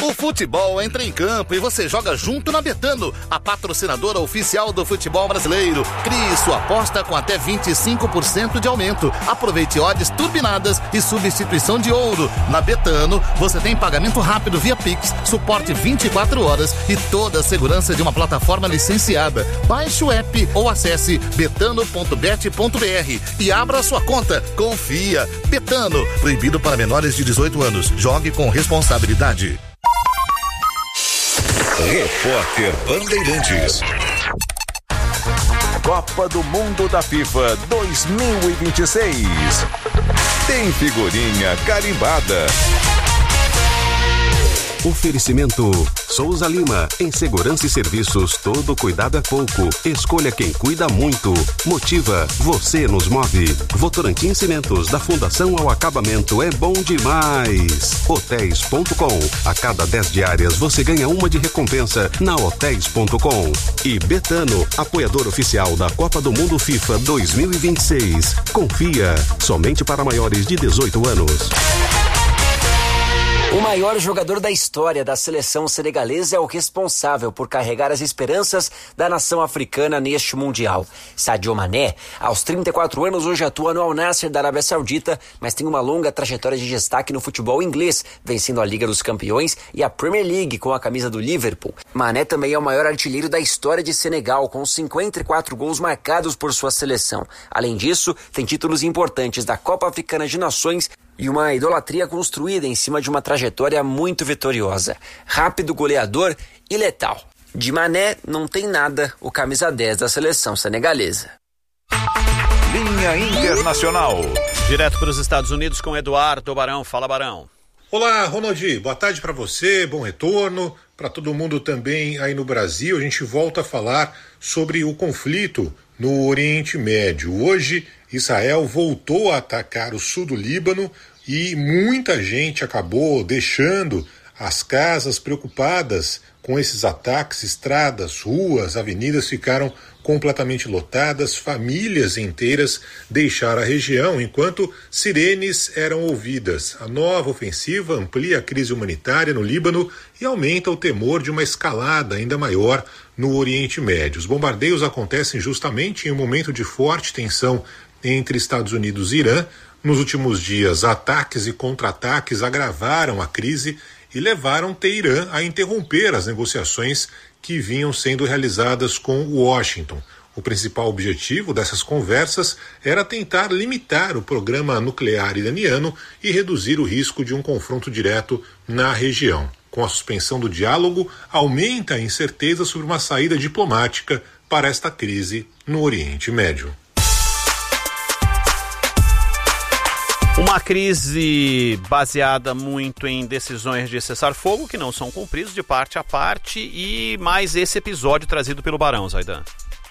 O futebol entra em campo e você joga junto na Betano, a patrocinadora oficial do futebol brasileiro. Crie sua aposta com até 25% de aumento. Aproveite odds turbinadas e substituição de ouro. Na Betano, você tem pagamento rápido via Pix, suporte 24 horas e toda a segurança de uma plataforma licenciada. Baixe o app ou acesse betano.bet.br e abra sua conta. Confia. Betano, proibido para menores de 18 anos. Jogue com responsabilidade. Repórter Bandeirantes. Copa do Mundo da FIFA 2026. Tem figurinha carimbada. Oferecimento Souza Lima, em segurança e serviços, todo cuidado é pouco. Escolha quem cuida muito. Motiva, você nos move. Votorantim Cimentos, da fundação ao acabamento, é bom demais. Hotéis.com, a cada 10 diárias você ganha uma de recompensa na Hotéis.com. E Betano, apoiador oficial da Copa do Mundo FIFA 2026. Confia, somente para maiores de 18 anos. O maior jogador da história da seleção senegalesa é o responsável por carregar as esperanças da nação africana neste Mundial. Sadio Mané, aos 34 anos, hoje atua no Al Nassr da Arábia Saudita, mas tem uma longa trajetória de destaque no futebol inglês, vencendo a Liga dos Campeões e a Premier League com a camisa do Liverpool. Mané também é o maior artilheiro da história de Senegal, com 54 gols marcados por sua seleção. Além disso, tem títulos importantes da Copa Africana de Nações e uma idolatria construída em cima de uma trajetória muito vitoriosa. Rápido, goleador e letal. De Mané não tem nada o camisa 10 da seleção senegalesa. Linha Internacional. Direto para os Estados Unidos com Eduardo Barão. Fala, Barão. Olá, Ronaldi. Boa tarde para você, bom retorno. Para todo mundo também aí no Brasil. A gente volta a falar sobre o conflito no Oriente Médio. Hoje, Israel voltou a atacar o sul do Líbano e muita gente acabou deixando as casas preocupadas com esses ataques. Estradas, ruas, avenidas ficaram completamente lotadas, famílias inteiras deixaram a região enquanto sirenes eram ouvidas. A nova ofensiva amplia a crise humanitária no Líbano e aumenta o temor de uma escalada ainda maior no Oriente Médio. Os bombardeios acontecem justamente em um momento de forte tensão entre Estados Unidos e Irã. Nos últimos dias, ataques e contra-ataques agravaram a crise e levaram Teherã a interromper as negociações que vinham sendo realizadas com Washington. O principal objetivo dessas conversas era tentar limitar o programa nuclear iraniano e reduzir o risco de um confronto direto na região. Com a suspensão do diálogo, aumenta a incerteza sobre uma saída diplomática para esta crise no Oriente Médio. Uma crise baseada muito em decisões de cessar-fogo que não são cumpridas de parte a parte e mais esse episódio trazido pelo Barão, Zaidan.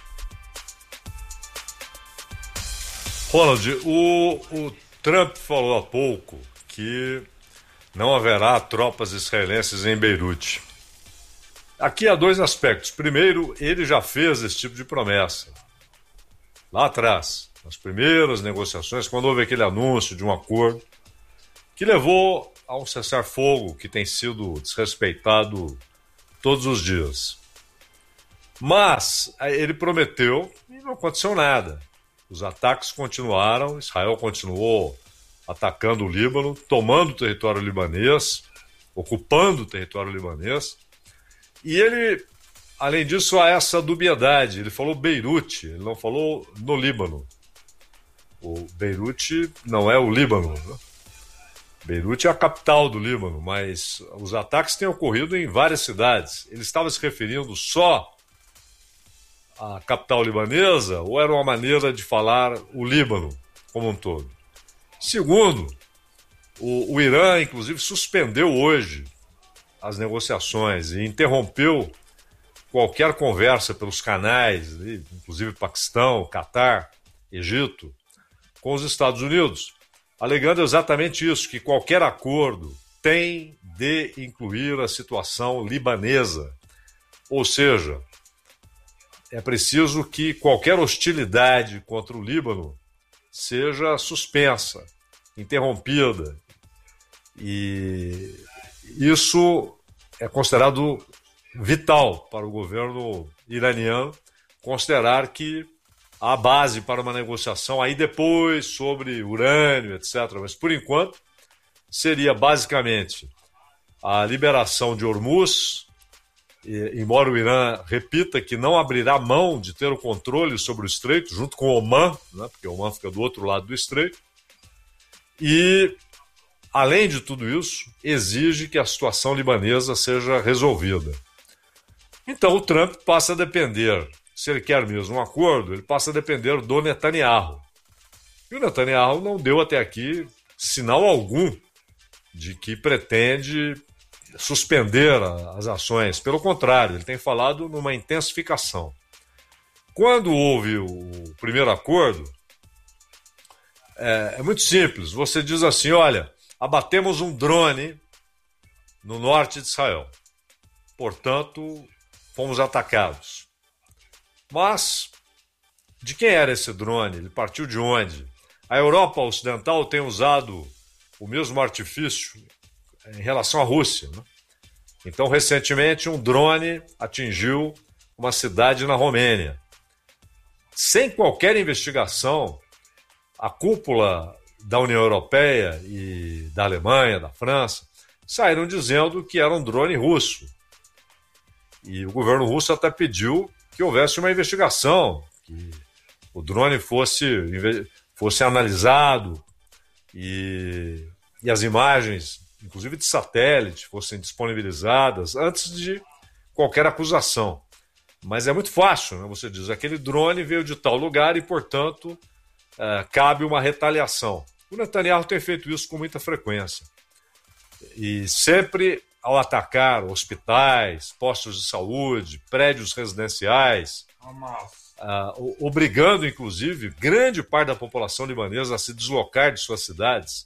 Ronald, o Trump falou há pouco que não haverá tropas israelenses em Beirute. Aqui há dois aspectos. Primeiro, ele já fez esse tipo de promessa lá atrás, nas primeiras negociações, quando houve aquele anúncio de um acordo que levou a um cessar-fogo que tem sido desrespeitado todos os dias. Mas ele prometeu e não aconteceu nada. Os ataques continuaram, Israel continuou atacando o Líbano, tomando o território libanês, ocupando o território libanês. E ele, além disso, há essa dubiedade. Ele falou Beirute, ele não falou no Líbano. O Beirute não é o Líbano, né? Beirute é a capital do Líbano, mas os ataques têm ocorrido em várias cidades. Ele estava se referindo só à capital libanesa ou era uma maneira de falar o Líbano como um todo? Segundo, o Irã, inclusive, suspendeu hoje as negociações e interrompeu qualquer conversa pelos canais, inclusive Paquistão, Catar, Egito, com os Estados Unidos, alegando exatamente isso, que qualquer acordo tem de incluir a situação libanesa. Ou seja, é preciso que qualquer hostilidade contra o Líbano seja suspensa, interrompida. E isso é considerado vital para o governo iraniano considerar que há base para uma negociação aí depois sobre urânio, etc. Mas, por enquanto, seria basicamente a liberação de Hormuz, embora o Irã repita que não abrirá mão de ter o controle sobre o estreito, junto com o Omã, né, porque o Omã fica do outro lado do estreito, e, além de tudo isso, exige que a situação libanesa seja resolvida. Então o Trump passa a depender, se ele quer mesmo um acordo, ele passa a depender do Netanyahu. E o Netanyahu não deu até aqui sinal algum de que pretende suspender as ações. Pelo contrário, ele tem falado numa intensificação. Quando houve o primeiro acordo, é muito simples. Você diz assim, olha, abatemos um drone no norte de Israel. Portanto, fomos atacados. Mas, de quem era esse drone? Ele partiu de onde? A Europa Ocidental tem usado o mesmo artifício em relação à Rússia, né? Então, recentemente, um drone atingiu uma cidade na Romênia. Sem qualquer investigação, a cúpula da União Europeia e da Alemanha, da França, saíram dizendo que era um drone russo. E o governo russo até pediu que houvesse uma investigação, que o drone fosse analisado e as imagens, inclusive de satélite, fossem disponibilizadas antes de qualquer acusação. Mas é muito fácil, né? Você diz, aquele drone veio de tal lugar e, portanto, cabe uma retaliação. O Netanyahu tem feito isso com muita frequência. E sempre ao atacar hospitais, postos de saúde, prédios residenciais, obrigando, inclusive, grande parte da população libanesa a se deslocar de suas cidades.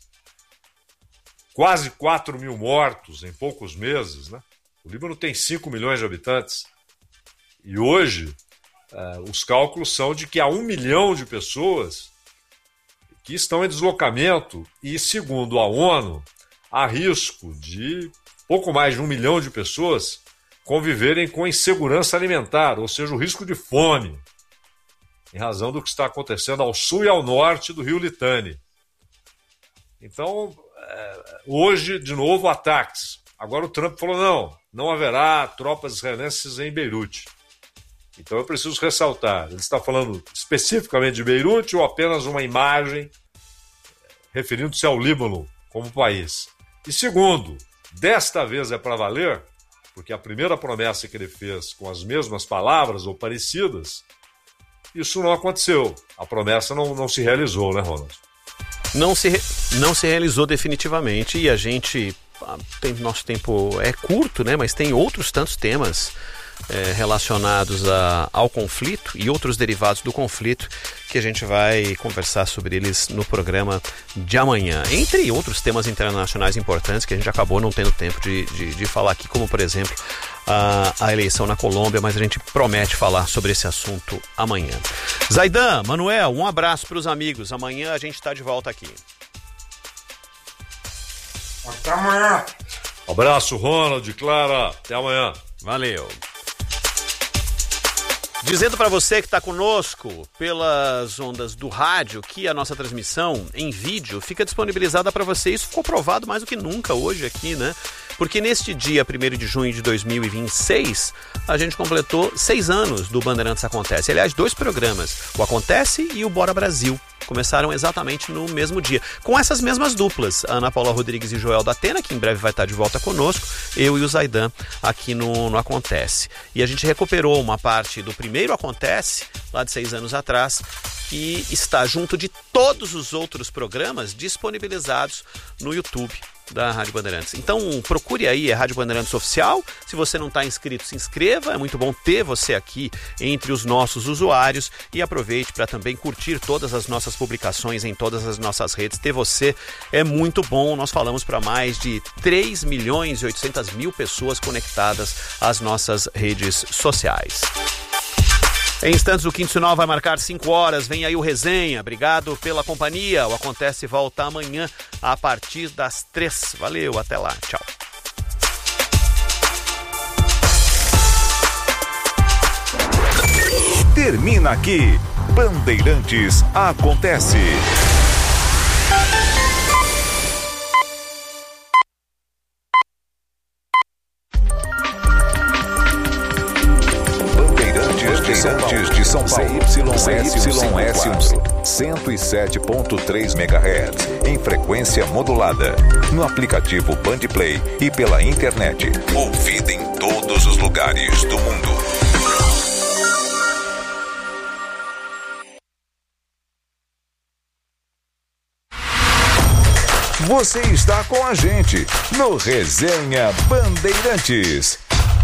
Quase 4 mil mortos em poucos meses, né? O Líbano tem 5 milhões de habitantes. E hoje, os cálculos são de que há 1 milhão de pessoas que estão em deslocamento e, segundo a ONU, há risco de pouco mais de 1 milhão de pessoas conviverem com insegurança alimentar, ou seja, o risco de fome, em razão do que está acontecendo ao sul e ao norte do rio Litani. Então, hoje, de novo, ataques. Agora o Trump falou, não haverá tropas israelenses em Beirute. Então eu preciso ressaltar, ele está falando especificamente de Beirute ou apenas uma imagem referindo-se ao Líbano como país? E segundo, desta vez é para valer, porque a primeira promessa que ele fez com as mesmas palavras ou parecidas, isso não aconteceu. A promessa não se realizou, né, Ronald? Não se realizou definitivamente e a gente, nosso tempo é curto, né? Mas tem outros tantos temas relacionados ao conflito e outros derivados do conflito que a gente vai conversar sobre eles no programa de amanhã. Entre outros temas internacionais importantes que a gente acabou não tendo tempo de falar aqui, como por exemplo a eleição na Colômbia, mas a gente promete falar sobre esse assunto amanhã. Zaidan, Manuel, um abraço para os amigos. Amanhã a gente está de volta aqui. Até amanhã. Abraço, Ronald, Clara. Até amanhã. Valeu. Dizendo para você que está conosco pelas ondas do rádio que a nossa transmissão em vídeo fica disponibilizada para você. Isso ficou provado mais do que nunca hoje aqui, né? Porque neste dia 1º de junho de 2026, a gente completou 6 anos do Bandeirantes Acontece. Aliás, 2 programas, o Acontece e o Bora Brasil. Começaram exatamente no mesmo dia, com essas mesmas duplas, Ana Paula Rodrigues e Joel da Atena, que em breve vai estar de volta conosco, eu e o Zaidan aqui no Acontece. E a gente recuperou uma parte do primeiro Acontece, lá de 6 anos atrás, que está junto de todos os outros programas disponibilizados no YouTube da Rádio Bandeirantes. Então procure aí a Rádio Bandeirantes Oficial. Se você não está inscrito, se inscreva. É muito bom ter você aqui entre os nossos usuários e aproveite para também curtir todas as nossas publicações em todas as nossas redes. Ter você é muito bom. Nós falamos para mais de 3.800.000 pessoas conectadas às nossas redes sociais. Em instantes, o Quinto Sinal vai marcar 5 horas. Vem aí o Resenha. Obrigado pela companhia. O Acontece volta amanhã a partir das 3. Valeu, até lá. Tchau. termina aqui. Bandeirantes acontece. Bandeirantes de São Paulo. ZYS 107.3 MHz em frequência modulada. No aplicativo Bandplay e pela internet. Ouvida em todos os lugares do mundo. Você está com a gente no Resenha Bandeirantes.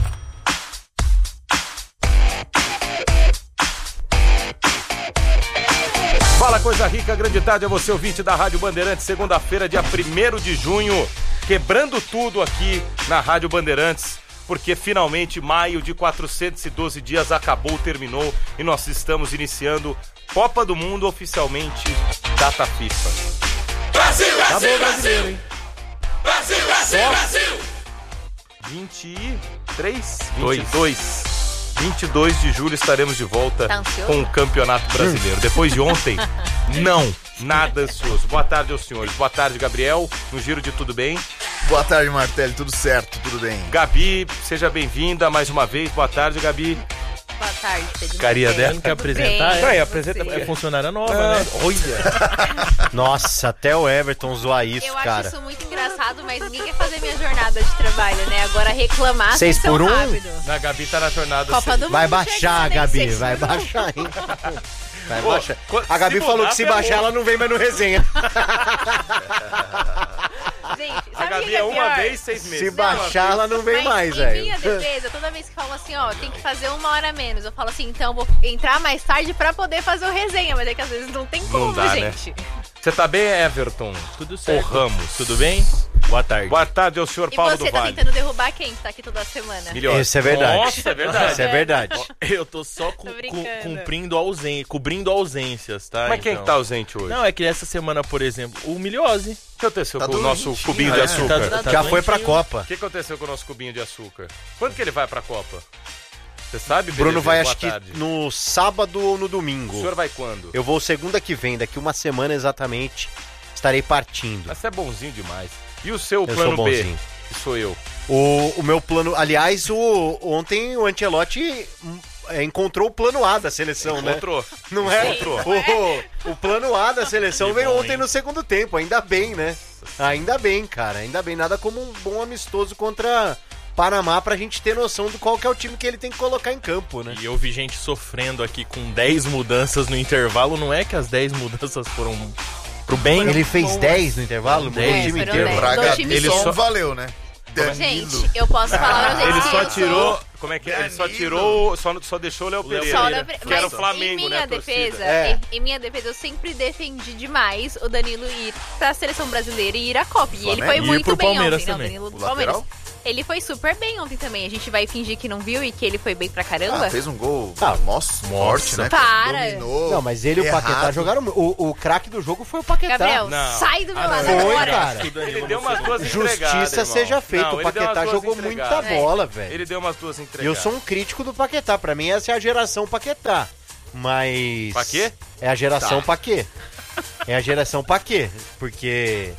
Fala, coisa rica, grande tarde a você, ouvinte da Rádio Bandeirantes, segunda-feira, dia 1º de junho, quebrando tudo aqui na Rádio Bandeirantes, porque finalmente maio de 412 dias acabou, terminou e nós estamos iniciando Copa do Mundo oficialmente, data FIFA. Brasil, Brasil, Acabou, Brasil! brasileiro, hein? Brasil, Brasil, Só Brasil! 22 de julho estaremos de volta Tá ansioso? com o Campeonato Brasileiro. Depois de ontem, não, nada ansioso. Boa tarde aos senhores. Boa tarde, Gabriel, no Giro de Tudo Bem. Boa tarde, Martelli. Tudo certo, tudo bem. Gabi, seja bem-vinda mais uma vez. Boa tarde, Gabi. Boa tarde, Pedro. Carinha dela. Tudo Quer apresentar? bem? Vai, apresenta Sim. É funcionária nova, Ah, né? olha. Nossa, até o Everton zoar isso, Eu cara. acho isso muito engraçado, mas ninguém quer fazer minha jornada de trabalho, né? Agora reclamar sem 6 ser por 1? rápido. A Gabi tá na jornada. Copa do Mundo. Vai não baixar, tinha Gabi, nem 6 vai por 1. baixar ainda. Vai Pô, baixar. se A Gabi falou mudar, que se ferrou. baixar ela não vem mais no resenha. Gente, A sabe o Gabi que é é uma pior? vez, 6 meses. Se baixar ela não vem Mas mais, em velho. minha defesa, toda vez que falam assim, ó, tem que fazer 1 hora menos, eu falo assim, então eu vou entrar mais tarde pra poder fazer o resenha, mas é que às vezes não tem como, dá, né? gente. Você tá bem, Everton? Tudo Ô, certo. Ramos. Tudo bem? Boa tarde. Boa tarde ao senhor E Paulo você do tá Vale. tentando derrubar quem que tá aqui toda semana? Melhor. Isso é verdade. Nossa, é verdade. Isso é verdade. Eu tô só Tô brincando. cobrindo ausências, tá? Mas quem Então. que tá ausente hoje? Não, é que essa semana, por exemplo, o Milhose. O que aconteceu Tá com o nosso doentinho, cubinho de né? açúcar? Já foi pra doentinho. Copa. O que aconteceu com o nosso cubinho de açúcar? Quando que ele vai pra Copa? Você sabe, Bruno BDB? vai, Boa acho que tarde. no sábado ou no O domingo. senhor vai quando? Eu vou segunda que vem, daqui uma semana exatamente, estarei partindo. Mas você é bonzinho demais. E o seu Eu plano sou B? bonzinho. Que sou eu. O meu plano... Aliás, ontem o Ancelotti encontrou o plano A da seleção, né? Encontrou. Não é? Encontrou. O plano A da seleção Que veio bom, ontem hein? no segundo tempo, ainda bem, né? Ainda bem, cara, ainda bem. Nada como um bom amistoso contra Panamá pra gente ter noção do qual que é o time que ele tem que colocar em campo, né? E eu vi gente sofrendo aqui com 10 mudanças no intervalo. Não é que as 10 mudanças foram pro bem. Ele fez 10 no intervalo? Foram Mudou o 10, time foram inteiro. 10. Pra Do Gabi time só só- valeu, né? Danilo. Gente, eu posso falar pra vocês Ele que só eu tirou. sou- Como é que é? Ele só Danilo. tirou. Só deixou o Léo Pereira. Só né? da- Que era o mas Flamengo, em minha né? a torcida. defesa, É. em minha defesa, eu sempre defendi demais o Danilo ir pra seleção brasileira e ir à Copa. E ele Flamengo? foi E ir muito pro bem Palmeiras ontem, não, também. Danilo do O Palmeiras. lateral? Ele foi super bem ontem também. A gente vai fingir que não viu e que ele foi bem pra caramba? Ah, fez um gol Ah, forte, né? Para. Dominou. Não, mas ele e o errado. Paquetá jogaram... O craque do jogo foi o Paquetá. Gabriel, Não. sai do meu lado Foi, agora. cara. Ele deu umas duas entregadas. Justiça irmão. seja feita. Não, O ele deu umas Paquetá duas jogou entregadas. muita bola, velho. Ele deu umas duas E entregadas. eu sou um crítico do Paquetá. Pra mim, essa é a geração Paquetá. Mas... Paquê? É a geração Paquê. É a geração Paquê. Porque,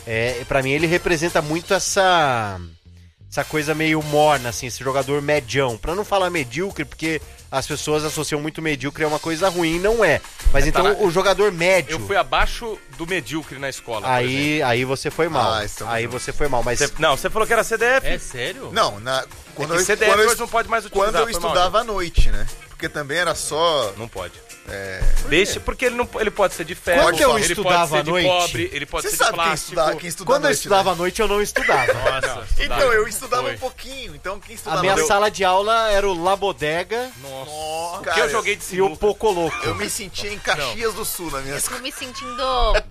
pra mim, ele representa muito essa coisa meio morna, assim, esse jogador medião. Pra não falar medíocre, porque as pessoas associam muito medíocre a uma coisa ruim, não é. Mas então, tá. o jogador médio... Eu fui abaixo do medíocre na escola. por exemplo. Aí você foi mal. Ah, estamos Aí juntos. você foi mal, mas... Não, você falou que era CDF. É sério? Não, quando eu, CDF quando eu- hoje não pode mais utilizar. quando eu foi mal, estudava à noite, né? Porque também era só... Não pode. É... Deixa, porque ele pode ser de ferro, Quando eu ele estudava pode ser à de noite- cobre, ele pode Você ser de sabe plástico. quem estuda Quando à eu noite, estudava né? à noite, eu não estudava. Nossa, Então, eu estudava Foi. um pouquinho. Então, quem A estudava minha à noite... sala de aula era o Labodega Nossa. Nossa, Porque eu joguei de e o sinuca. Pocoloco. Eu me sentia em Caxias do Sul na minha Eu escola. tô me sentindo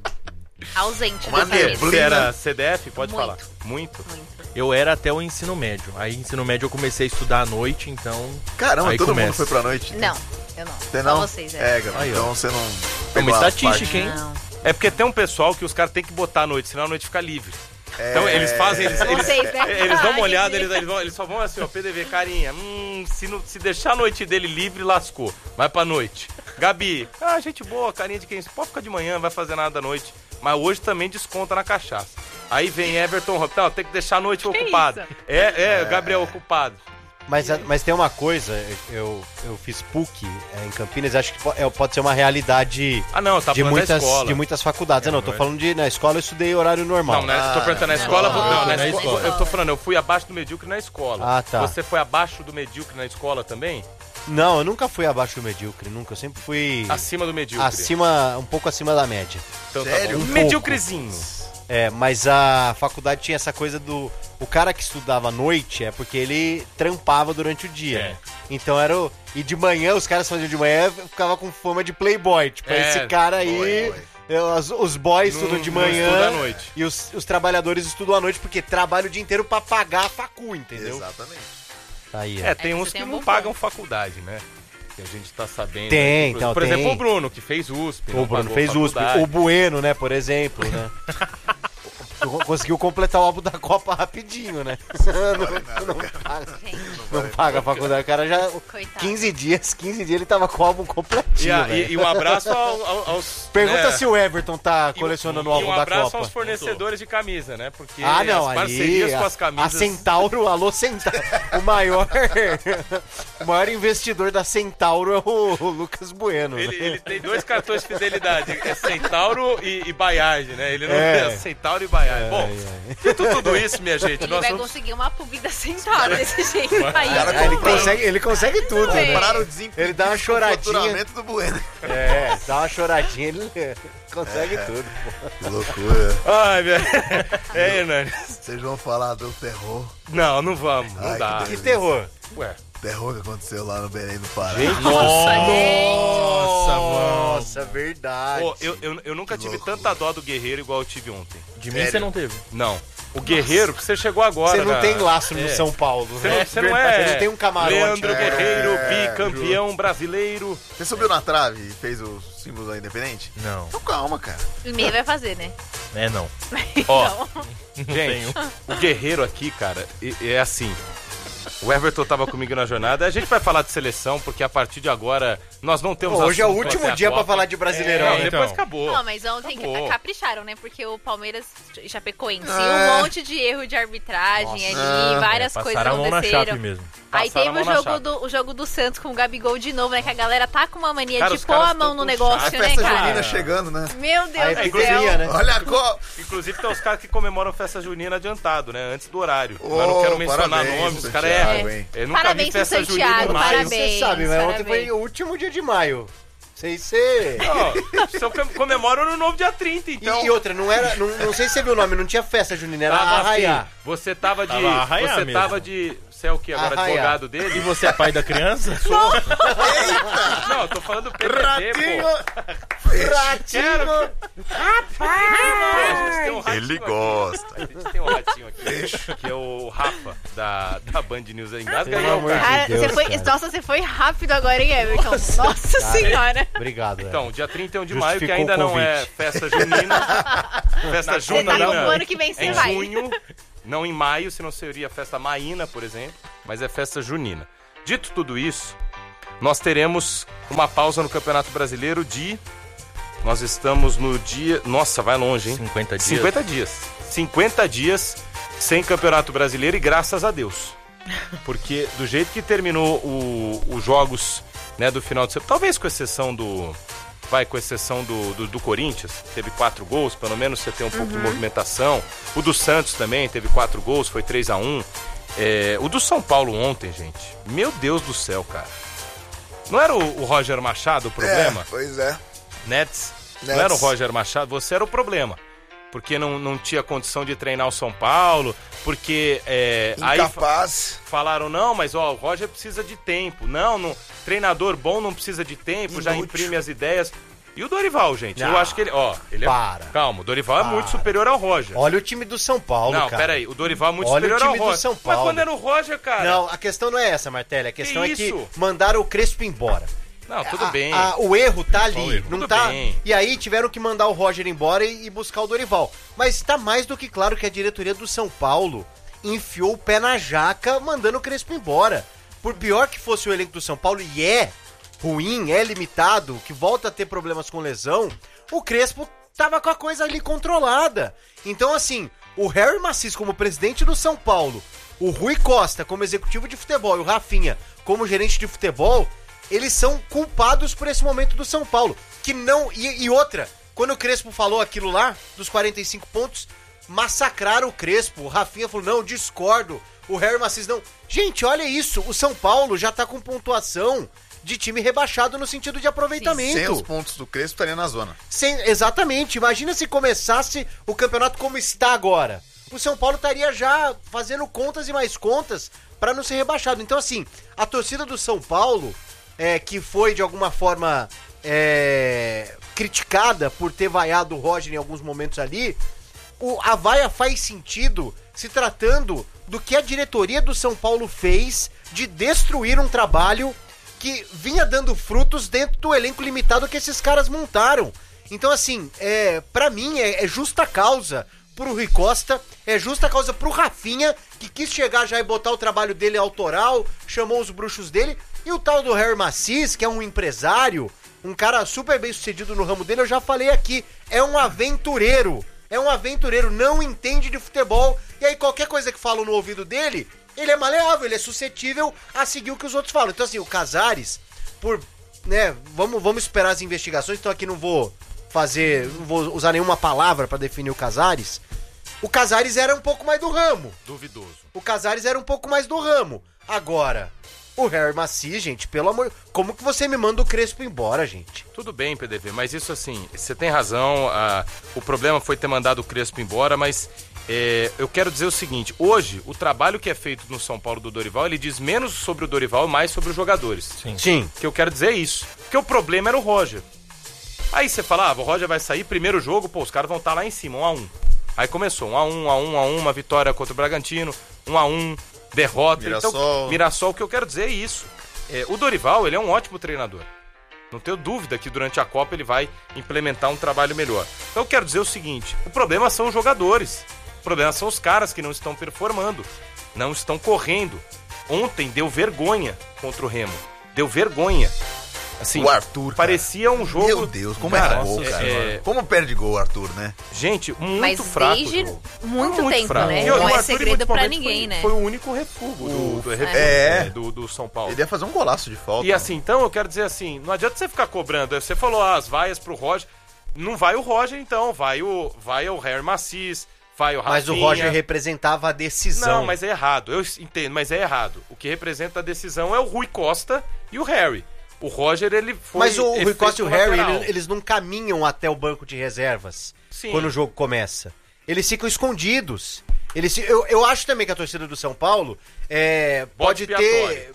ausente Uma dessa vida. neblina. Você era CDF? Pode Muito. falar. Muito? Muito. Eu era até o ensino médio. Aí, ensino médio, eu comecei a estudar à noite, então... Caramba, Aí todo começa. mundo foi pra noite. Não, eu não. Você Só não? vocês, é. Gabriel, Aí, ó. então você não... É pegou uma a estatística, parte. hein? Não. É porque tem um pessoal que os caras têm que botar à noite, senão a noite fica livre. Então eles fazem, eles dão uma Ah, olhada, entendi. eles só vão assim, ó, PDV, carinha, se deixar a noite dele livre, lascou. Vai pra noite. Gabi, gente boa, carinha de quem? Pode ficar de manhã, não vai fazer nada à noite. Mas hoje também desconta na cachaça. Aí vem Everton, não, tem que deixar a noite ocupada. Gabriel ocupado. Mas tem uma coisa, eu fiz PUC em Campinas, acho que pode ser uma realidade tá de, falando da escola. de muitas faculdades. Não, tô falando de na escola eu estudei horário normal. Não, tô perguntando na escola. Na escola. Eu tô falando, eu fui abaixo do medíocre na escola. Ah, tá. Você foi abaixo do medíocre na escola também? Não, eu nunca fui abaixo do medíocre, nunca. Eu sempre fui... Acima do medíocre. Um pouco acima da média. Então, Sério? tá bom. Um Medíocrezinho. Mas a faculdade tinha essa coisa do... O cara que estudava à noite é porque ele trampava durante o dia. Né? Então E de manhã, os caras faziam de manhã, ficava com fama de playboy. Tipo, esse cara aí... Os boys estudam de manhã à noite. E os trabalhadores estudam à noite porque trabalham o dia inteiro pra pagar a facu, entendeu? Exatamente. Tá aí, tem uns que não pagam faculdade, né? Que a gente tá sabendo. Tem, aqui, então, por exemplo, o Bruno, que fez USP. O Bruno fez USP. O Bueno, né, por exemplo, né? Conseguiu completar o álbum da Copa rapidinho, né? Não paga a faculdade. O cara já... 15 dias ele tava com o álbum completinho, e um abraço aos... Pergunta se o Everton tá colecionando o álbum da Copa. E um abraço aos fornecedores de camisa, né? Porque não, as parcerias com as camisas... A Centauro, alô Centauro. O maior investidor da Centauro é o Lucas Bueno. Né? Ele tem 2 cartões de fidelidade. É Centauro e Baiage, né? Ele não é Centauro e Baiage. Bom, dito tudo isso, minha gente... Ele vai conseguir uma pub da Centauro desse jeito. Ele consegue tudo, né? Compraram o desempenho. Ele dá uma choradinha. Do Bueno. Dá uma choradinha, ele consegue tudo. Que loucura. Ai, velho. Hernani. Vocês vão falar do terror? Não vamos. Não dá. Que terror? Ué. Terror que aconteceu lá no Belém do Pará. Nossa, verdade. Eu nunca tive tanta dó do Guerreiro igual eu tive ontem. De mim você não teve? Não. O Guerreiro, que você chegou agora. Você não tem laço no São Paulo. Você não é. Você não tem um camarote. Leandro Guerreiro, bicampeão brasileiro. Você subiu na trave e fez os símbolos da Independente? Não. Então calma, cara. O meio vai fazer, né? Não. Ó, gente, o Guerreiro aqui, cara, é assim. O Everton tava comigo na jornada. A gente vai falar de seleção, porque a partir de agora nós não temos... Hoje é o último dia pra falar de Brasileirão. Depois acabou. Não, mas ontem capricharam, né? Porque o Palmeiras e Chapecoense, um monte de erro de arbitragem ali, várias coisas passaram a mão na aconteceram. Chape mesmo. Aí Passaram teve a mão na o jogo do Santos com o Gabigol de novo, né? Que a galera tá com uma mania Cara, de os pôr caras a mão tão no com negócio, A né, festa cara? junina chegando, né? Meu Deus do céu. Né? Olha a Copa. Inclusive tem os caras que comemoram festa junina adiantado, né? Antes do horário. Eu não quero mencionar parabéns, nomes, os caras Santiago, nunca Parabéns vi pro festa junina Santiago, em maio. parabéns. Você sabe, mas ontem parabéns. foi o último dia de maio. Sei ser. Se eu comemoro no novo dia 30, então. E outra, não sei se você viu o nome, não tinha festa junina, era Arraiá. Você tava de... Arraiá Você mesmo. tava de... Você é o que agora? Arraiá. Advogado dele? E você é pai da criança? Não, eu tô falando do PDD, Ratinho. pô. Ratinho! Rapaz! Ele gosta. A gente tem um ratinho aqui, que é o Rafa, da Band News. Engasga aí, Pelo amor de Cara, Deus, você foi, cara. nossa, você foi rápido agora, hein, Everton? Nossa senhora. Obrigado. Então, dia 31 de maio, que Justificou ainda o não convite. é festa junina. Festa Você tá junina no ano que vem, você em vai. junho, não em maio, senão seria festa maína, por exemplo, mas é festa junina. Dito tudo isso, nós teremos uma pausa no Campeonato Brasileiro de... Nós estamos no dia... Nossa, vai longe, hein? 50 dias. 50 dias. 50 dias sem Campeonato Brasileiro e graças a Deus. Porque do jeito que terminou os jogos, né, do final de semana, talvez com exceção do... com exceção do Corinthians, teve 4 gols, pelo menos você tem um pouco de movimentação. O do Santos também teve 4 gols, foi 3-1. O do São Paulo ontem, gente, meu Deus do céu, cara. Não era o Roger Machado o problema? Pois é. Nets. Não era o Roger Machado, você era o problema. Porque não tinha condição de treinar o São Paulo, porque incapaz. Aí falaram, não, mas ó, o Roger precisa de tempo. Não, treinador bom não precisa de tempo, já imprime as ideias. E o Dorival, gente, eu acho que ele calma, o Dorival é muito superior ao Roger. Olha o time do São Paulo, cara. Não, peraí, o Dorival é muito Olha superior o time ao Roger. do São Paulo. Mas quando era o Roger, cara... Não, a questão não é essa, Martelli, a questão é isso? que mandaram o Crespo embora. Não, tudo bem. O erro tá ali, erro. não Tudo tá. bem. E aí tiveram que mandar o Roger embora e buscar o Dorival. Mas tá mais do que claro que a diretoria do São Paulo enfiou o pé na jaca mandando o Crespo embora. Por pior que fosse o elenco do São Paulo, e é ruim, é limitado, que volta a ter problemas com lesão, o Crespo tava com a coisa ali controlada. Então, assim, o Harry Macis como presidente do São Paulo, o Rui Costa como executivo de futebol e o Rafinha como gerente de futebol, eles são culpados por esse momento do São Paulo. Que não. E outra, quando o Crespo falou aquilo lá, dos 45 pontos, massacraram o Crespo. O Rafinha falou: não, discordo. O Harry Macis não. Gente, olha isso. O São Paulo já tá com pontuação de time rebaixado no sentido de aproveitamento. Sem os pontos do Crespo, estaria na zona. Exatamente. Imagina se começasse o campeonato como está agora. O São Paulo estaria já fazendo contas e mais contas para não ser rebaixado. Então, assim, a torcida do São Paulo, que foi de alguma forma criticada por ter vaiado o Roger em alguns momentos ali, a vaia faz sentido se tratando do que a diretoria do São Paulo fez de destruir um trabalho que vinha dando frutos dentro do elenco limitado que esses caras montaram. Então, assim, pra mim é justa causa pro Rui Costa, é justa causa pro Rafinha, que quis chegar já e botar o trabalho dele autoral, chamou os bruxos dele, e o tal do Harry Macis, que é um empresário, um cara super bem sucedido no ramo dele, eu já falei aqui, é um aventureiro, não entende de futebol, e aí qualquer coisa que falam no ouvido dele, ele é maleável, ele é suscetível a seguir o que os outros falam. Então, assim, o Casares, vamos esperar as investigações, então aqui não vou usar nenhuma palavra pra definir o Casares. O Casares era um pouco mais do ramo. Duvidoso. O Casares era um pouco mais do ramo. Agora, o Harry Macis, gente, pelo amor... Como que você me manda o Crespo embora, gente? Tudo bem, PDV, mas isso assim, você tem razão, o problema foi ter mandado o Crespo embora, mas eu quero dizer o seguinte, hoje, o trabalho que é feito no São Paulo do Dorival, ele diz menos sobre o Dorival e mais sobre os jogadores. Sim. Que eu quero dizer é isso. Porque o problema era o Roger. Aí você fala, o Roger vai sair, primeiro jogo, os caras vão estar lá em cima, 1-1. Aí começou, 1-1, uma vitória contra o Bragantino, 1-1, derrota. Mirassol. Então, Mirassol, o que eu quero dizer é isso. O Dorival, ele é um ótimo treinador. Não tenho dúvida que durante a Copa ele vai implementar um trabalho melhor. Então eu quero dizer o seguinte, o problema são os jogadores. O problema são os caras que não estão performando, não estão correndo. Ontem deu vergonha contra o Remo. Deu vergonha. Assim, o Arthur, parecia um jogo... Meu Deus, como é gol, cara. Como perde gol o Arthur, né? Gente, muito Mas fraco. Mas desde muito tempo, fraco. né? E Não o é Arthur, segredo pra ninguém, né? Foi o único refúgio do São Paulo. Ele ia fazer um golaço de falta. E assim, então eu quero dizer assim, não adianta você ficar cobrando. Você falou as vaias pro Roger. Não vai o Roger, então. Vai o Harry Macis, vai o Rafinha. Mas o Roger representava a decisão. Não, mas é errado. Eu entendo, mas é errado. O que representa a decisão é o Rui Costa e o Harry. O Roger, ele foi... Mas o Rui Costa e o Harry, eles não caminham até o banco de reservas. Sim. Quando o jogo começa. Eles ficam escondidos. Eu acho também que a torcida do São Paulo pode ter...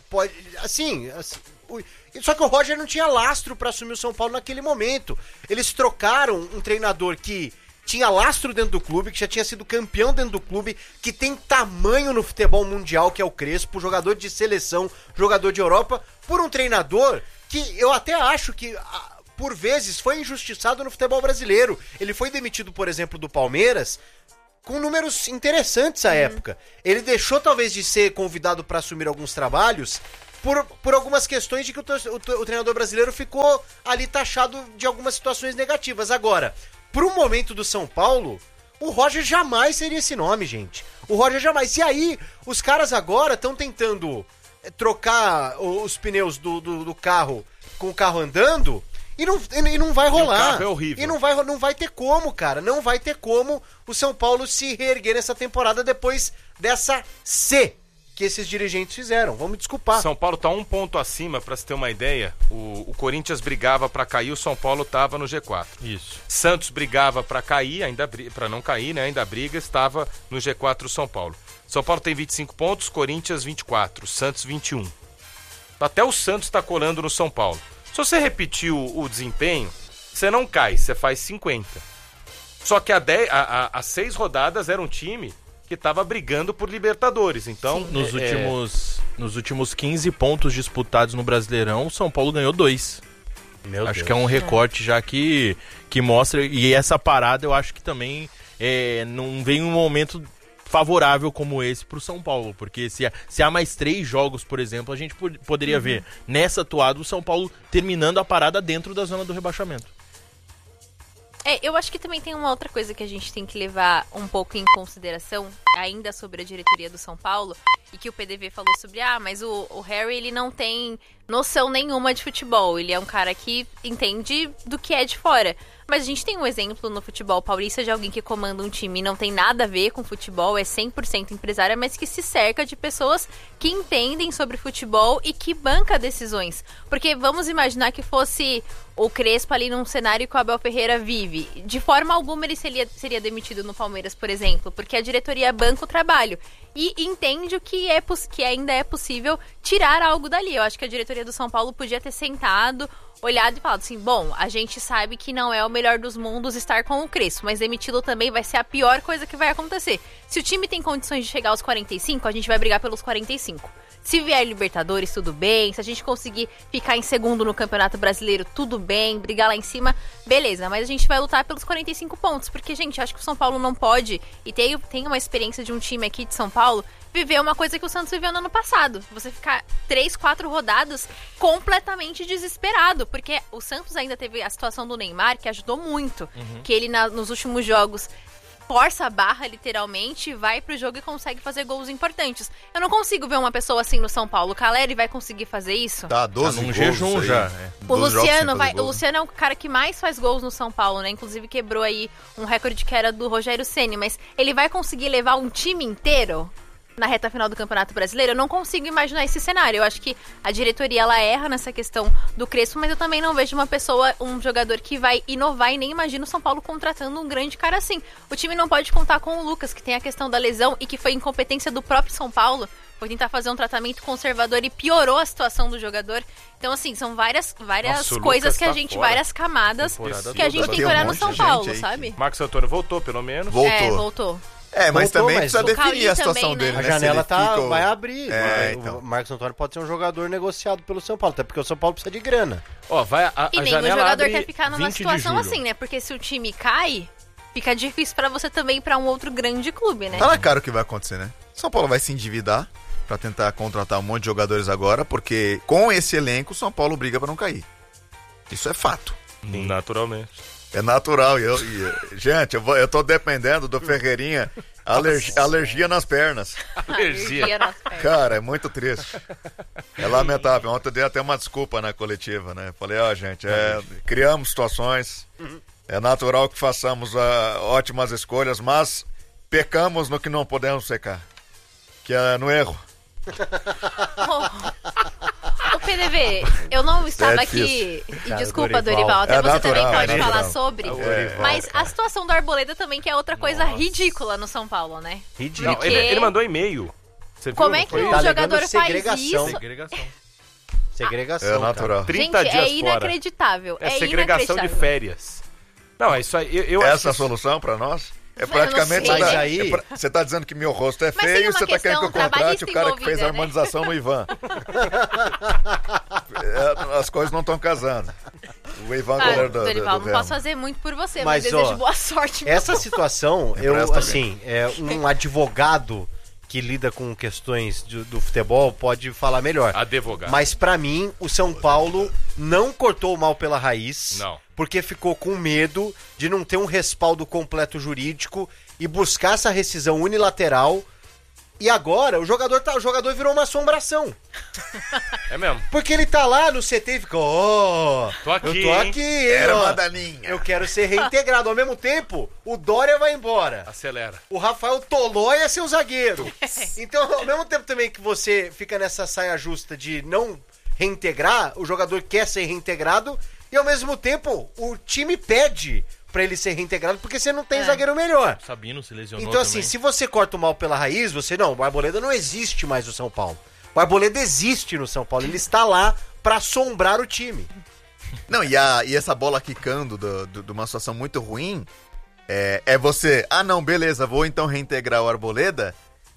Só que o Roger não tinha lastro pra assumir o São Paulo naquele momento. Eles trocaram um treinador que tinha lastro dentro do clube, que já tinha sido campeão dentro do clube, que tem tamanho no futebol mundial, que é o Crespo, jogador de seleção, jogador de Europa, por um treinador que eu até acho que, por vezes, foi injustiçado no futebol brasileiro. Ele foi demitido, por exemplo, do Palmeiras, com números interessantes à época. Ele deixou, talvez, de ser convidado para assumir alguns trabalhos por algumas questões de que o treinador brasileiro ficou ali taxado de algumas situações negativas. Agora, pro momento do São Paulo, o Roger jamais seria esse nome, gente. O Roger jamais. E aí, os caras agora estão tentando trocar os pneus do carro com o carro andando e não vai rolar. E o carro é horrível. E não vai ter como, cara. Não vai ter como o São Paulo se reerguer nessa temporada depois dessa C que esses dirigentes fizeram. Vamos desculpar. São Paulo tá 1 ponto acima, pra você ter uma ideia. O Corinthians brigava pra cair, o São Paulo tava no G4. Isso. Santos brigava pra cair, pra não cair, né? Ainda briga, estava no G4 o São Paulo. São Paulo tem 25 pontos, Corinthians 24, Santos 21. Até o Santos tá colando no São Paulo. Se você repetir o desempenho, você não cai, você faz 50. Só que há 6 rodadas era um time que estava brigando por Libertadores, então... Sim, nos últimos nos últimos 15 pontos disputados no Brasileirão, o São Paulo ganhou 2. Acho que é um recorte já que mostra, e essa parada eu acho que também não vem um momento favorável como esse pro São Paulo, porque se há mais 3 jogos, por exemplo, a gente poderia ver nessa toada o São Paulo terminando a parada dentro da zona do rebaixamento. Eu acho que também tem uma outra coisa que a gente tem que levar um pouco em consideração, ainda sobre a diretoria do São Paulo, e que o PDV falou sobre, mas o Harry, ele não tem noção nenhuma de futebol, ele é um cara que entende do que é de fora. Mas a gente tem um exemplo no futebol paulista de alguém que comanda um time e não tem nada a ver com futebol, é 100% empresária, mas que se cerca de pessoas que entendem sobre futebol e que banca decisões. Porque vamos imaginar que fosse o Crespo ali num cenário que o Abel Ferreira vive. De forma alguma ele seria demitido no Palmeiras, por exemplo, porque a diretoria banca o trabalho e entende o que ainda é possível tirar algo dali. Eu acho que a diretoria do São Paulo podia ter sentado, olhado e falado assim, bom, a gente sabe que não é o melhor dos mundos estar com o Crespo, mas demiti-lo também vai ser a pior coisa que vai acontecer. Se o time tem condições de chegar aos 45, a gente vai brigar pelos 45. Se vier Libertadores, tudo bem. Se a gente conseguir ficar em segundo no Campeonato Brasileiro, tudo bem. Brigar lá em cima, beleza. Mas a gente vai lutar pelos 45 pontos. Porque, gente, acho que o São Paulo não pode, e tem uma experiência de um time aqui de São Paulo, viver uma coisa que o Santos viveu no ano passado. Você ficar 3, 4 rodadas completamente desesperado. Porque o Santos ainda teve a situação do Neymar, que ajudou muito. Que ele, nos últimos jogos, força a barra, literalmente, vai pro jogo e consegue fazer gols importantes. Eu não consigo ver uma pessoa assim no São Paulo. O Caleri vai conseguir fazer isso? Tá, 12 gols jejum aí. já. O Luciano é o cara que mais faz gols no São Paulo, né? Inclusive quebrou aí um recorde que era do Rogério Ceni, mas ele vai conseguir levar um time inteiro na reta final do Campeonato Brasileiro? Eu não consigo imaginar esse cenário. Eu acho que a diretoria, ela erra nessa questão do Crespo, mas eu também não vejo um jogador que vai inovar, e nem imagino o São Paulo contratando um grande cara assim. O time não pode contar com o Lucas, que tem a questão da lesão e que foi incompetência do próprio São Paulo. Foi tentar fazer um tratamento conservador e piorou a situação do jogador. Então, assim, são várias coisas que a gente, várias camadas que a gente tem que olhar no São Paulo, sabe? Marcos Antônio voltou, pelo menos. Voltou. Mas também mas precisa definir a situação também, dele. A né? janela vai abrir. Então. O Marcos Antônio pode ser um jogador negociado pelo São Paulo, até porque o São Paulo precisa de grana. E nenhum jogador quer ficar numa situação assim, né? Porque se o time cai, fica difícil pra você também ir pra um outro grande clube, né? Tá na cara o que vai acontecer, né? São Paulo vai se endividar pra tentar contratar um monte de jogadores agora, porque com esse elenco o São Paulo briga pra não cair. Isso é fato. Naturalmente. É natural. Gente, eu tô dependendo do Ferreirinha. Alergia nas pernas. Alergia nas pernas. Cara, é muito triste. É lamentável. Ontem eu dei até uma desculpa na coletiva, né? Falei, gente, criamos situações. É natural que façamos ótimas escolhas, mas pecamos no que não podemos pecar, que é no erro. O PDV, eu não estava aqui, e desculpa, Dorival, até você também pode falar sobre, mas a situação do Arboleda também, que é outra coisa ridícula no São Paulo, né? Ridículo. Porque... Ele mandou e-mail. Como é que um jogador faz isso? Segregação. É natural. 30 dias fora. Inacreditável. É segregação de férias. Não, é isso aí. Essa é a solução pra nós? É praticamente você tá dizendo que meu rosto é feio e você tá querendo que eu contrate o cara que fez a harmonização no Ivan. As coisas não estão casando. O Ivan, goleiro do Dorival, não posso fazer muito por você, mas desejo boa sorte. Essa situação, um advogado que lida com questões do futebol pode falar melhor. Advogado. Mas pra mim, o São Paulo não cortou o mal pela raiz. Não. Porque ficou com medo de não ter um respaldo completo jurídico e buscar essa rescisão unilateral. E agora o jogador virou uma assombração. É mesmo? Porque ele tá lá no CT e fica, eu tô aqui, era uma daninha. Eu quero ser reintegrado. Ao mesmo tempo, o Dória vai embora. Acelera. O Rafael Tolói é seu zagueiro. Então, ao mesmo tempo também que você fica nessa saia justa de não reintegrar, o jogador quer ser reintegrado. E ao mesmo tempo, o time pede pra ele ser reintegrado, porque você não tem zagueiro melhor. Sabino se lesionou então, assim, também. se você corta o mal pela raiz, o Arboleda não existe mais no São Paulo. O Arboleda existe no São Paulo, ele está lá pra assombrar o time. Não, e essa bola quicando de uma situação muito ruim, você, beleza, vou então reintegrar o Arboleda,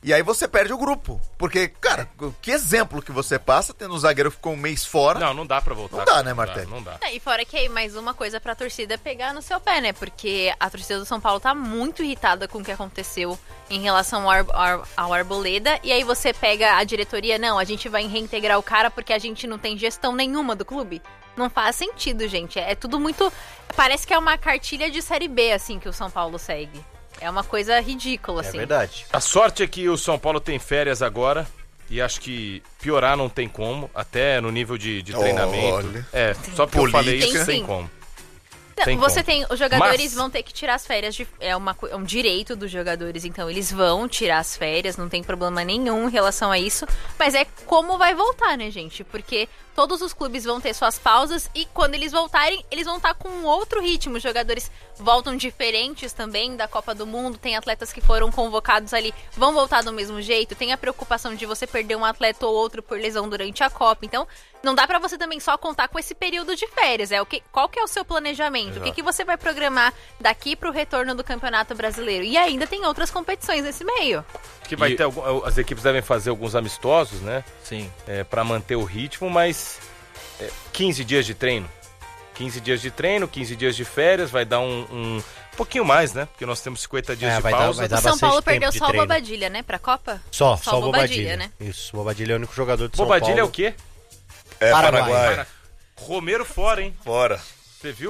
E aí você perde o grupo. Porque, cara, que exemplo que você passa tendo um zagueiro que ficou um mês fora. Não dá pra voltar. Não dá, né, Martelli? Não dá. E fora que aí mais uma coisa pra torcida pegar no seu pé, né? Porque a torcida do São Paulo tá muito irritada com o que aconteceu em relação ao Arboleda. E aí você pega a diretoria, não, a gente vai reintegrar o cara porque a gente não tem gestão nenhuma do clube. Não faz sentido, gente. É tudo muito... Parece que é uma cartilha de Série B, assim, que o São Paulo segue. É uma coisa ridícula, assim. É verdade. A sorte é que o São Paulo tem férias agora e acho que piorar não tem como, até no nível de treinamento. Olha. Só porque eu falei isso, Tem, tem sim. como. Não, os jogadores vão ter que tirar as férias, é um direito dos jogadores, então eles vão tirar as férias, não tem problema nenhum em relação a isso, mas é como vai voltar, né, gente? Porque todos os clubes vão ter suas pausas e quando eles voltarem, eles vão estar com um outro ritmo. Os jogadores voltam diferentes também da Copa do Mundo, tem atletas que foram convocados ali, vão voltar do mesmo jeito, tem a preocupação de você perder um atleta ou outro por lesão durante a Copa, então não dá pra você também só contar com esse período de férias, qual que é o seu planejamento? Exato. O que você vai programar daqui pro retorno do Campeonato Brasileiro? E ainda tem outras competições nesse meio. Que vai ter as equipes devem fazer alguns amistosos, né? Sim. Pra manter o ritmo, mas 15 dias de treino. 15 dias de treino, 15 dias de férias, vai dar um pouquinho mais, né? Porque nós temos 50 dias de pausa. O São Paulo perdeu só o Bobadilha, né? Pra Copa? Só o Bobadilha, né? Isso, o Bobadilha é o único jogador do São Paulo. Bobadilha é o quê? Paraguai. Romero fora, hein? Fora. Você viu?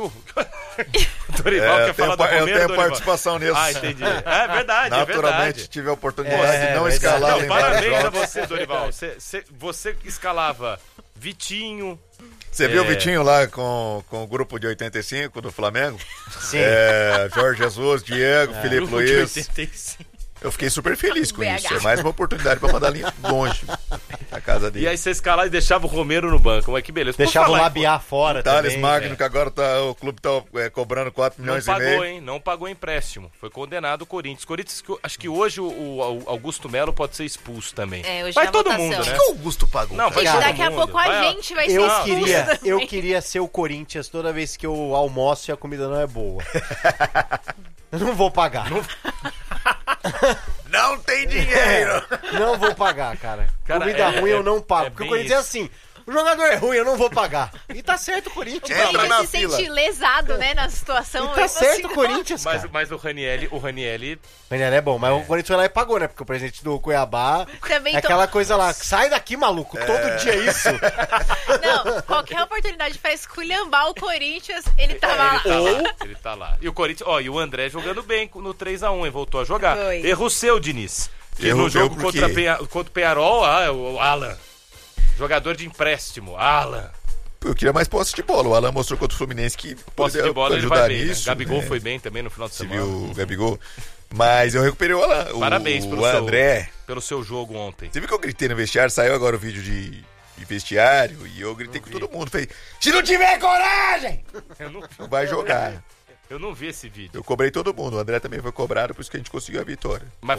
O Dorival quer falar do Romero, eu tenho participação nisso. Ah, entendi. É verdade, Naturalmente tive a oportunidade de não escalar. Não, parabéns a você, Dorival. Você escalava Vitinho. Você viu o Vitinho lá com o grupo de 85 do Flamengo? Sim. Jorge Jesus, Diego, Felipe grupo Luiz. De 85. Eu fiquei super feliz com isso. É mais uma oportunidade pra mandar longe a casa dele. E aí você escalava e deixava o Romero no banco. Mas que beleza. Deixava o Labiá fora Thales também. Magno, que agora o clube tá cobrando 4 milhões e meio. Não pagou, hein? Não pagou empréstimo. Foi condenado o Corinthians. Corinthians, acho que hoje o Augusto Melo pode ser expulso também. Hoje vai na todo votação. mundo, né? O que o Augusto pagou? Não, vai E todo daqui a mundo. pouco a gente vai ser expulso Eu queria ser o Corinthians toda vez que eu almoço e a comida não é boa. Eu não vou pagar. Não tem dinheiro! Não vou pagar, cara. Comida ruim eu não pago. Porque o Corinthians é assim, o jogador é ruim, eu não vou pagar. E tá certo o Corinthians. O Corinthians se sente lesado, né, na situação. E tá certo o Corinthians, cara. Mas o Ranielli... O Ranielli é bom, mas o Corinthians foi lá e pagou, né? Porque o presidente do Cuiabá também é aquela coisa lá, sai daqui, maluco, todo dia é isso. Não, qualquer oportunidade pra esculhambar o Corinthians, ele tava lá. Ele tá lá. E o Corinthians, e o André jogando bem no 3-1, hein? Voltou a jogar. Foi. Erro seu, Diniz. Que Erro no jogo porque... contra o Peñarol, o Alan. Jogador de empréstimo, Alan. Eu queria mais posse de bola. O Alan mostrou contra o Fluminense que posse de bola ele vai bem, né? Gabigol foi bem também no final de semana. Você viu o Gabigol? Mas eu recuperei o Alan. Parabéns André. Pelo seu jogo ontem. Você viu que eu gritei no vestiário? Saiu agora o vídeo de vestiário e eu gritei com todo mundo. Falei, se não tiver coragem, não vai jogar. Eu não vi esse vídeo. Eu cobrei todo mundo. O André também foi cobrado, por isso que a gente conseguiu a vitória. Mas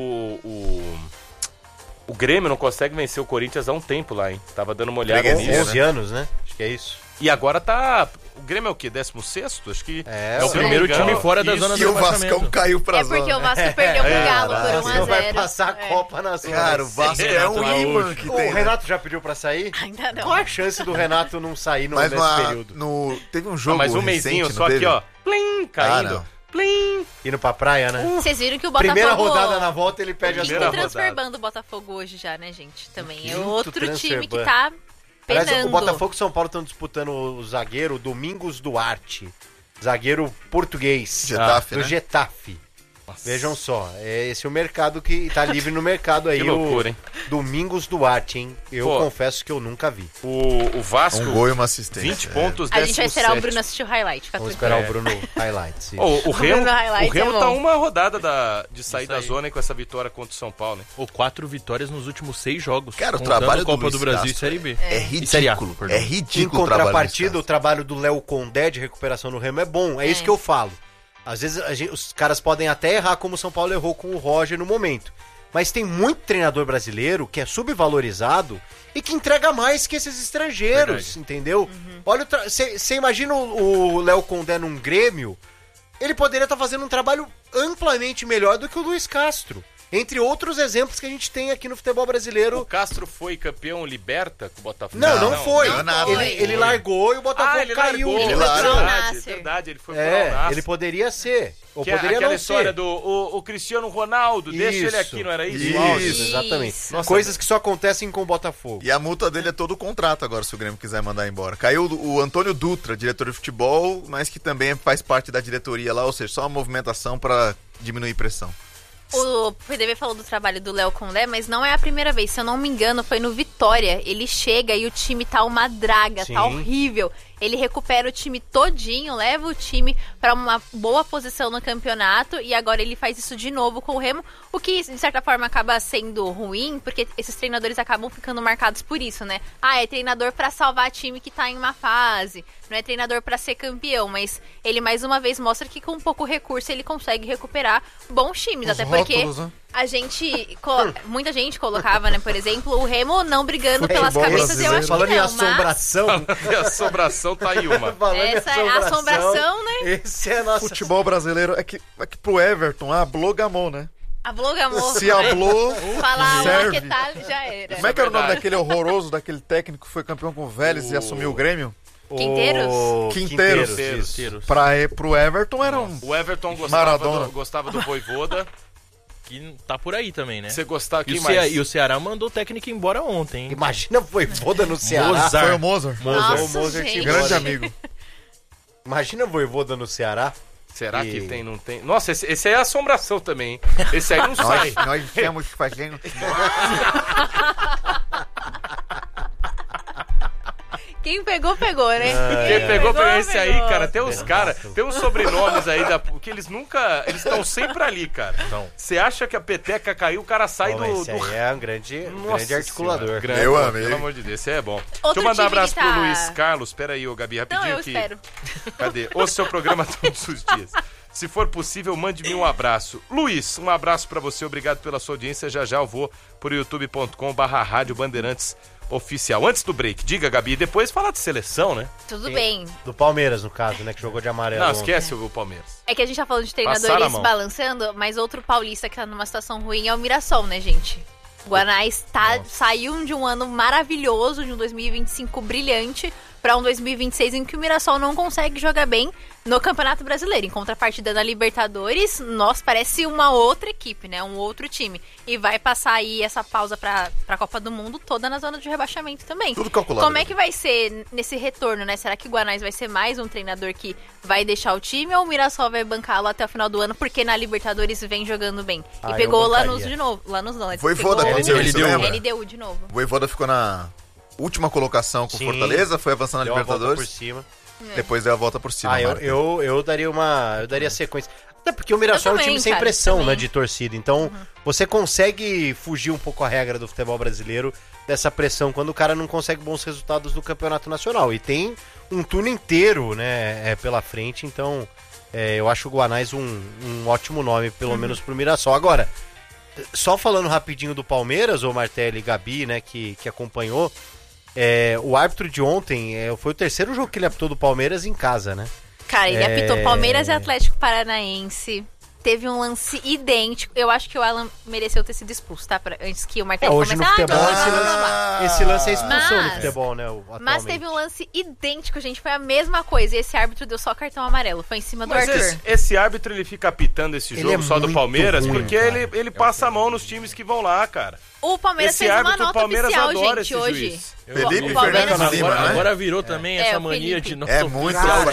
o Grêmio não consegue vencer o Corinthians há um tempo lá, hein? Tava dando uma olhada nisso. 11 anos, né? Acho que é isso. E agora tá... O Grêmio é o quê? 16º? Acho que é o primeiro time fora da zona do rebaixamento. E o Vascão caiu pra zona. É porque o Vasco perdeu pro Galo por 1-0. Vai passar a Copa na zona. Cara, o Vasco é um imã que tem. O Renato já pediu pra sair? Ainda não. Qual a chance do Renato não sair nesse período? Teve um jogo mas um mesinho só aqui, ó. Plim, caindo. Plim. Indo pra praia, né? Vocês viram que o Botafogo... Primeira rodada na volta, ele perde a primeira rodada. Transferbando o Botafogo hoje já, né, gente? Também é outro time que tá penando. Aliás, o Botafogo e São Paulo estão disputando o zagueiro Domingos Duarte. Zagueiro português. Getafe, do né? Getafe. Nossa. Vejam só, esse é o mercado que tá livre no mercado aí. Que loucura, hein? Domingos Duarte, hein? Eu confesso que eu nunca vi. O Vasco... Um gol e uma assistência. 20 pontos, 17. A gente vai esperar o Bruno assistir o highlight. Vamos esperar o Bruno highlights. O Remo tá uma rodada de sair da zona com essa vitória contra o São Paulo, né? 4 vitórias nos últimos 6 jogos. Cara, o trabalho Copa do Brasil Castro e Série B. É ridículo. É ridículo. Em contrapartida, o trabalho do Léo Condé de recuperação no Remo é bom. É isso que eu falo. Às vezes os caras podem até errar como o São Paulo errou com o Roger no momento. Mas tem muito treinador brasileiro que é subvalorizado e que entrega mais que esses estrangeiros, entendeu? Uhum. Olha, você imagina o Léo Condé num Grêmio, ele poderia estar fazendo um trabalho amplamente melhor do que o Luiz Castro. Entre outros exemplos que a gente tem aqui no futebol brasileiro. O Castro foi campeão liberta com o Botafogo? Não foi. Não, Ele largou e o Botafogo caiu. Ele foi pro Al-Nassr. Verdade, ele foi pro Al-Nassr. Ele poderia ser. Ou que poderia aquela não história ser. do o Cristiano Ronaldo, deixa ele aqui, não era isso? Isso, exatamente. Nossa, coisas que só acontecem com o Botafogo. E a multa dele é todo o contrato agora, se o Grêmio quiser mandar embora. Caiu o Antônio Dutra, diretor de futebol, mas que também faz parte da diretoria lá, ou seja, só uma movimentação para diminuir pressão. O PDV falou do trabalho do Léo Condé, mas não é a primeira vez. Se eu não me engano, foi no Vitória. Ele chega e o time tá uma draga, tá horrível. Ele recupera o time todinho, leva o time para uma boa posição no campeonato e agora ele faz isso de novo com o Remo, o que de certa forma acaba sendo ruim, porque esses treinadores acabam ficando marcados por isso, né? É treinador para salvar time que tá em uma fase, não é treinador para ser campeão, mas ele mais uma vez mostra que com pouco recurso ele consegue recuperar bons times, até porque muita gente colocava, né, por exemplo, o Remo não brigando pelas cabeças, eu acho que falando não, em assombração. E a assombração tá aí uma. Essa é a assombração, né? Esse é nosso futebol brasileiro é que pro Everton, ablou gamou, né? Ablou gamou. Se ablou, falar serve. que tal já era. Como é que era o nome daquele horroroso, daquele técnico que foi campeão com o Vélez e assumiu o Grêmio? Quinteiros. Pro Everton era um O Everton gostava do Vojvoda. Que tá por aí também, né? Você gostar aqui E o Ceará mandou o técnico embora ontem, hein? Imagina Vojvoda no Ceará. Foi o Mozart. Nossa, o Mozart gente. Grande amigo. Imagina Vojvoda no Ceará. Será que tem, não tem? Nossa, esse aí é assombração também, hein? Esse aí não sai. Nós estamos fazendo... Quem pegou, pegou, né? Quem pegou esse aí, cara, tem uns caras, tem uns sobrenomes aí que eles nunca, eles estão sempre ali, cara. Você acha que a peteca caiu, o cara sai do... Esse aí é um grande articulador. Meu amigo. Pelo amor de Deus, esse é bom. Outro Deixa eu mandar um time abraço que tá- pro Luiz Carlos. Pera aí, ô Gabi, rapidinho Não, eu espero. Cadê? O seu programa todos os dias. Se for possível, mande-me um abraço. Luiz, um abraço pra você, obrigado pela sua audiência. Já eu vou por youtube.com/Rádio Bandeirantes Oficial. Antes do break, diga, Gabi, depois fala de seleção, né? Tudo bem. Do Palmeiras, no caso, né? Que jogou de amarelo. Não, esquece o Palmeiras. É que a gente tá falando de Passaram a treinadores mão. balançando, mas outro paulista que tá numa situação ruim é o Mirassol, né, gente? O Guanais saiu de um ano maravilhoso, de um 2025 brilhante, para um 2026 em que o Mirassol não consegue jogar bem no Campeonato Brasileiro. Em contrapartida na Libertadores, nós parece uma outra equipe, né? Um outro time. E vai passar aí essa pausa para a Copa do Mundo toda na zona de rebaixamento também. Tudo calculado. Como é que vai ser nesse retorno, né? Será que o Guanais vai ser mais um treinador que vai deixar o time ou o Mirassol vai bancá-lo até o final do ano porque na Libertadores vem jogando bem? E pegou Lanús de novo. Lanús não, Voivoda pegou aconteceu isso, lembra? LDU de novo. O Voivoda ficou na última colocação com o Fortaleza, foi avançando na Deu uma volta Libertadores. por cima. Depois deu a volta por cima. Eu daria sequência. Até porque o Mirassol é um time sem pressão, né, de torcida. Então, você consegue fugir um pouco a regra do futebol brasileiro dessa pressão quando o cara não consegue bons resultados no Campeonato Nacional. E tem um turno inteiro, né, pela frente. Então, eu acho o Guanais um ótimo nome, pelo menos pro Mirassol. Agora, só falando rapidinho do Palmeiras, o Martelli e Gabi, né, que acompanhou, o árbitro de ontem foi o terceiro jogo que ele apitou do Palmeiras em casa, né? Cara, ele apitou Palmeiras e Atlético Paranaense. Teve um lance idêntico. Eu acho que o Alan mereceu ter sido expulso, tá? Antes que o Martelli hoje comece no futebol, esse lance é expulsão no Mas- futebol, né? Mas teve um lance idêntico, gente. Foi a mesma coisa. E esse árbitro deu só cartão amarelo. Foi em cima do Mas Arthur. esse árbitro, ele fica apitando esse Ele jogo é só do muito Palmeiras, ruim, porque cara. ele passa a mão nos times que vão lá, cara. O Palmeiras Esse fez uma árbitro, o nota Palmeiras oficial, adora gente, esse hoje. juiz. Felipe O Palmeiras- Fernandes Lima, né? Agora virou também essa o mania Felipe. de não É sofrer. muito Cara,